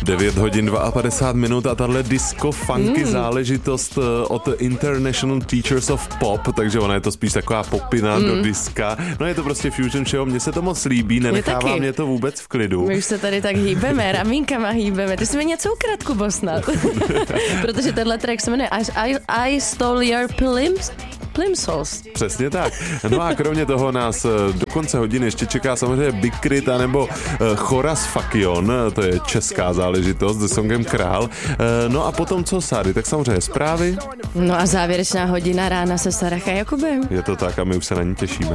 9 hodin 52 minut a tahle disco funky záležitost od International Teachers of Pop, takže ona je to spíš taková popina do diska. No je to prostě fusion všeho, mně se to moc líbí, nenechává mě to vůbec v klidu. My už se tady tak hýbeme, ramínkama hýbeme. Ty jsi mi něco ukradl, Kubo, snad. Protože tenhle track se jmenuje I Stole Your Plimsolls. Přesně tak. No a kromě toho nás do konce hodiny ještě čeká samozřejmě Big Crit nebo Choras Fakion, to je česká záležitost se songem Král. No a potom co, Sáry, tak samozřejmě zprávy. No a závěrečná hodina rána se Sarah a Jakubem. Je to tak a my už se na ní těšíme.